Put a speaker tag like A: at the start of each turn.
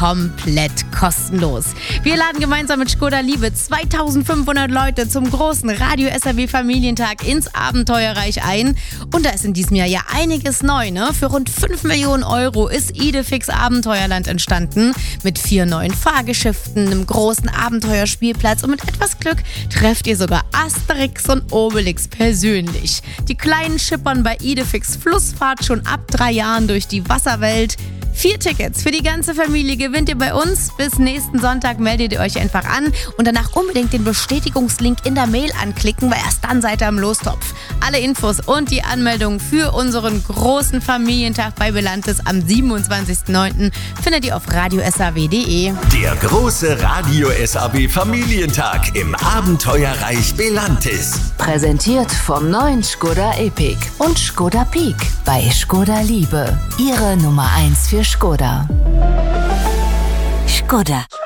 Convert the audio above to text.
A: komplett kostenlos. Wir laden gemeinsam mit Škoda Liebe 2500 Leute zum großen Radio SAW Familientag ins Abenteuerreich ein. Und da ist in diesem Jahr ja einiges neu, ne? Für rund 5 Millionen Euro ist Idefix Abenteuerland entstanden. Mit 4 neuen Fahrgeschäften, einem großen Abenteuerspielplatz und mit etwas Glück trefft ihr sogar Asterix und Obelix persönlich. Die Kleinen schippern bei Idefix Flussfahrt schon ab 3 Jahren durch die Wasserwelt. 4 Tickets für die ganze Familie gewinnt ihr bei uns. Bis nächsten Sonntag meldet ihr euch einfach an und danach unbedingt den Bestätigungslink in der Mail anklicken, weil erst dann seid ihr im Lostopf. Alle Infos und die Anmeldung für unseren großen Familientag bei Belantis am 27.09. findet ihr auf radiosaw.de.
B: Der große Radio SAW Familientag im Abenteuerreich Belantis.
C: Präsentiert vom neuen Škoda Epiq und Škoda Peak bei Škoda Liebe. Ihre Nummer 1 für Škoda. Škoda.